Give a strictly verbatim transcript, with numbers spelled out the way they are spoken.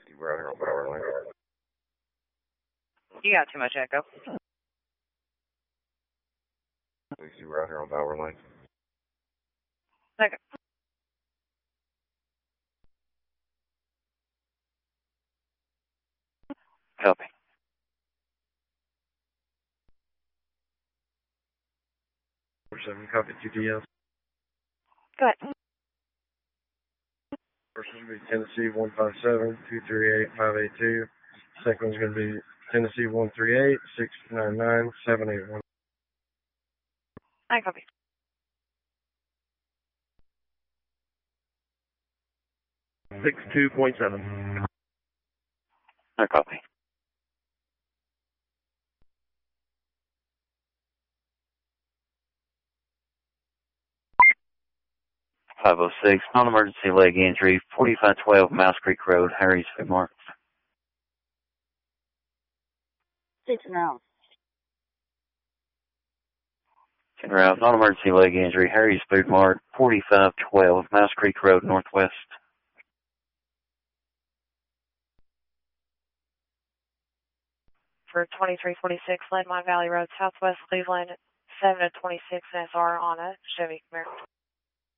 We're out here on power line. You got too much echo. We're out here on power line. Okay. Copy. four seven, copy two D S. Go ahead. First one's going to be Tennessee one five seven, two three eight, five eight two. Second one's going to be Tennessee one three eight, six nine nine, seven eight one. I copy. six two point seven. I copy. five oh six, non-emergency leg injury, forty-five twelve Mouse Creek Road, Harry's Food Mart. Six now. En route, non-emergency leg injury, Harry's Food Mart, forty-five twelve Mouse Creek Road, Northwest. For twenty-three forty-six, Landmine Valley Road, Southwest Cleveland, seven to twenty-six S R on a Chevy Camaro.